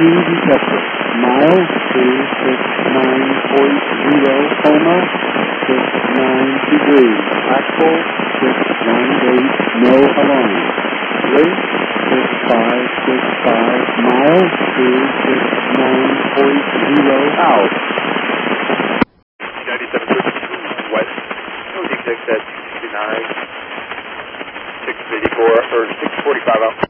detected. Mile 269.0, coma, 69 degrees. Axle 618, no alarm. Rate 6565, mile 269.0 out. 97 west, no detect at 69, 684 or 645 out.